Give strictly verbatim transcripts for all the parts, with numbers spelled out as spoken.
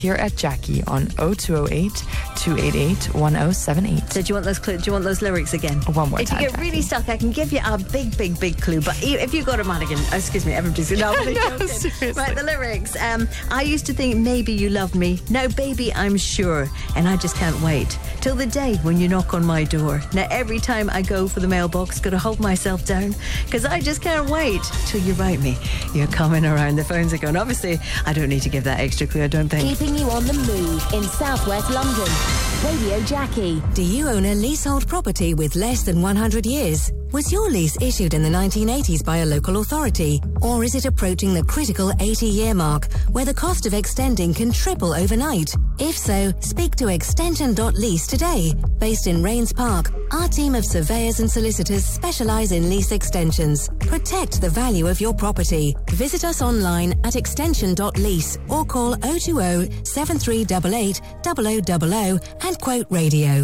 here at Jackie on oh two oh eight, two eight eight, one oh seven eight. So do you want those cl- do you want those lyrics again? One more if time. If you get Jackie. really stuck, I can give you a big, big, big clue. But if you got a Madigan, oh, excuse me, everybody's no, I'm No, joking. seriously. Right, the lyrics. Um, I used to think maybe you loved me. No, baby, I'm sure, and I just can't wait till the day when you knock on my door. Now every time I go for the mailbox, gotta hold myself down because I just can't wait till you write me. You're coming around. The phones are going. Obviously, I don't need to give that extra clue. I don't think. Keeping you on the move in southwest London. Radio Jackie. Do you own a leasehold property with less than one hundred years? Was your lease issued in the nineteen eighties by a local authority? Or is it approaching the critical eighty-year mark, where the cost of extending can triple overnight? If so, speak to extension dot lease today. Based in Rains Park, our team of surveyors and solicitors specialise in lease extensions. Protect the value of your property. Visit us online at extension dot lease or call oh two oh, seven three eight eight, oh oh oh oh and quote radio.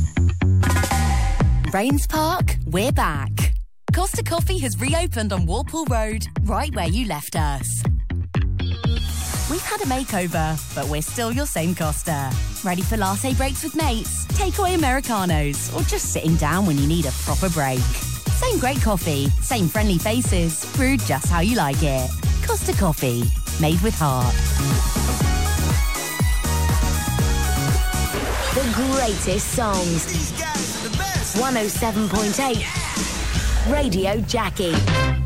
Rains Park, we're back. Costa Coffee has reopened on Walpole Road, right where you left us. We've had a makeover, but we're still your same Costa. Ready for latte breaks with mates, takeaway Americanos, or just sitting down when you need a proper break. Same great coffee, same friendly faces, brewed just how you like it. Costa Coffee, made with heart. The greatest songs. These guys are the best. one oh seven point eight. Radio Jackie.